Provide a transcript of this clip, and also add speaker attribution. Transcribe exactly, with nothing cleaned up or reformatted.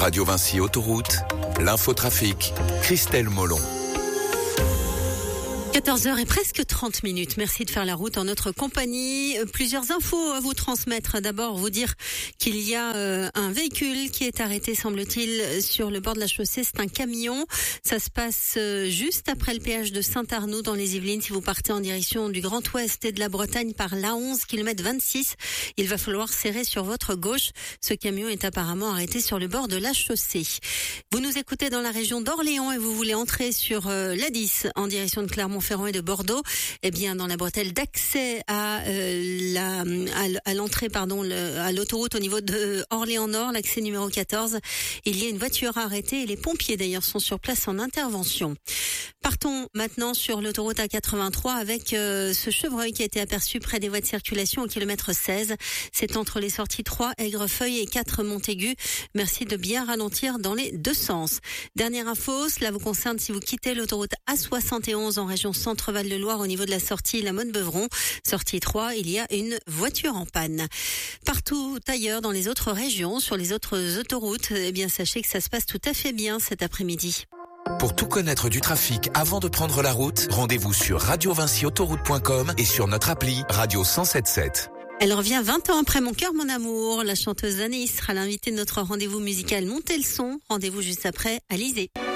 Speaker 1: Radio Vinci Autoroute, l'infotrafic, Christelle Molon.
Speaker 2: quatorze heures et presque trente minutes. Merci de faire la route en notre compagnie. Plusieurs infos à vous transmettre. D'abord, vous dire qu'il y a euh, un véhicule qui est arrêté, semble-t-il, sur le bord de la chaussée. C'est un camion. Ça se passe euh, juste après le péage de Saint-Arnoux dans les Yvelines. Si vous partez en direction du Grand Ouest et de la Bretagne par l'A onze, kilomètre vingt-six, il va falloir serrer sur votre gauche. Ce camion est apparemment arrêté sur le bord de la chaussée. Vous nous écoutez dans la région d'Orléans et vous voulez entrer sur euh, l'A dix en direction de Clermont-Ferrand et de Bordeaux, eh bien dans la bretelle d'accès à euh, la à, à l'entrée pardon le, à l'autoroute au niveau de Orléans Nord, l'accès numéro quatorze, il y a une voiture arrêtée et les pompiers d'ailleurs sont sur place en intervention. Partons maintenant sur l'autoroute A quatre-vingt-trois avec euh, ce chevreuil qui a été aperçu près des voies de circulation au kilomètre seize. C'est entre les sorties trois Aigrefeuille et quatre Montaigu. Merci de bien ralentir dans les deux sens. Dernière info, cela vous concerne si vous quittez l'autoroute A soixante et onze en région Centre-Val de Loire au niveau de la sortie La Motte-Beuvron. Sortie trois, il y a une voiture en panne. Partout ailleurs dans les autres régions, sur les autres autoroutes, eh bien sachez que ça se passe tout à fait bien cet après-midi.
Speaker 1: Pour tout connaître du trafic avant de prendre la route, rendez-vous sur radio vinci autoroute point com et sur notre appli Radio cent sept sept.
Speaker 2: Elle revient vingt ans après Mon cœur, mon amour. La chanteuse Anaïs sera l'invitée de notre rendez-vous musical Montez le son. Rendez-vous juste après, Alizé.